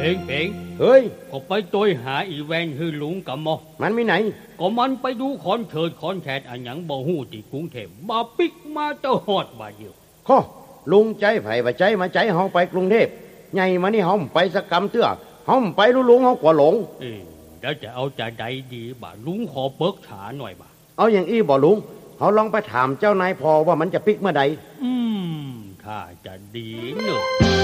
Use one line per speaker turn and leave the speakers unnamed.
เพง
เฮ้ย
ก็ไปตัวหาอีแวนฮือลุงกับหมอ
มันมีไหน
ก็มันไปดูคอนเสิร์ตคอนแทนอันหยังบ่ฮู้ที่กรุงเทพมาปิกมาเจ้าฮอดบาดเดียว
ข้อลุงใจไผ่ว่าใจมาใจเฮาไปกรุงเทพใหญ่มานี่เฮาไปสักกำเตื้อเฮาไปลุงเฮากว่าหลง
แล้วจะเอาจะใดดีบ่าลุงขอเปิกฉาหน่อยบ่า
เอาอย่างอี้บ่ลุงเฮาลองไปถามเจ้านายพอว่ามันจะปิกเมื่อใด
ถ้าจะดีเนอะ